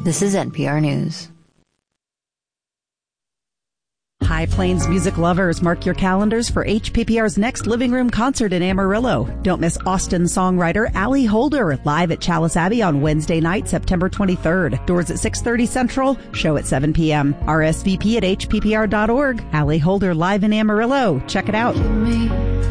This is NPR News. High Plains music lovers, mark your calendars for HPPR's next Living Room concert in Amarillo. Don't miss Austin songwriter Allie Holder live at Chalice Abbey on Wednesday night, September 23rd. Doors at 6:30 Central, show at 7 p.m. RSVP at hppr.org. Allie Holder live in Amarillo. Check it out.